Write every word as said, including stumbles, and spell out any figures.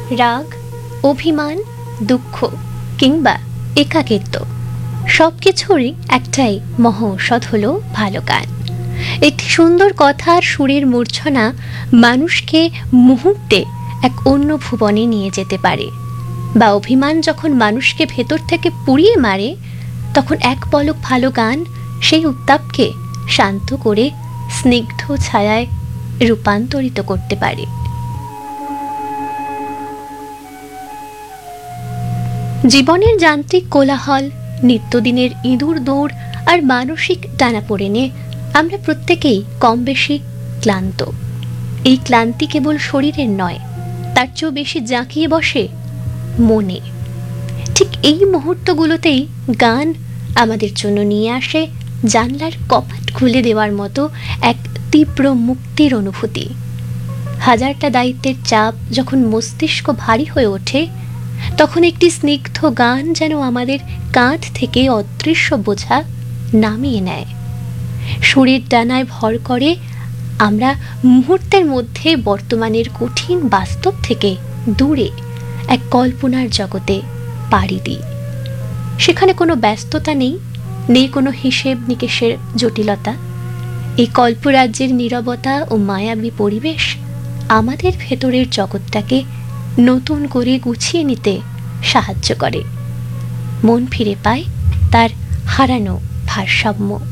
রাগ, অভিমান, দুঃখ কিংবা একাকিত্ব সব কিছুরই একটাই মহৌষধ হলো ভালো গান। একটি সুন্দর কথার সুরের মূর্ছনা মানুষকে মুহূর্তে এক অন্য ভুবনে নিয়ে যেতে পারে, বা অভিমান যখন মানুষকে ভেতর থেকে পুড়িয়ে মারে, তখন এক পলক ভালো গান সেই উত্তাপকে শান্ত করে স্নিগ্ধ ছায়ায় রূপান্তরিত করতে পারে। জীবনের যান্ত্রিক কোলাহল, নিত্যদিনের ইঁদুর দৌড় আর মানসিক টানাপোড়েনে আমরা প্রত্যেকেই কম বেশি ক্লান্ত। এই ক্লান্তি কেবল শরীরের নয়, তার চেয়েও বেশি জাঁকিয়ে বসে মনে। ঠিক এই মুহূর্তগুলোতেই গান আমাদের জন্য নিয়ে আসে জানলার কপাট খুলে দেওয়ার মতো এক তীব্র মুক্তির অনুভূতি। হাজারটা দায়িত্বের চাপ যখন মস্তিষ্ক ভারী হয়ে ওঠে, তখন একটি স্নিগ্ধ গান যেন আমাদের কাঁধ থেকে অদৃশ্য বোঝা নামিয়ে নেয়। সুরের ডানায় ভর করে আমরা মুহূর্তের মধ্যে বর্তমানের কঠিন বাস্তব থেকে দূরে এক কল্পনার জগতে পাড়ি দিই। সেখানে কোনো ব্যস্ততা নেই, নেই কোনো হিসেব নিকেশের জটিলতা। এই কল্পরাজ্যের নীরবতা ও মায়াবী পরিবেশ আমাদের ভেতরের জগৎটাকে নতুন করে গুছিয়ে নিতে সাহায্য করে। মন ফিরে পায় তার হারানো ভারসাম্য।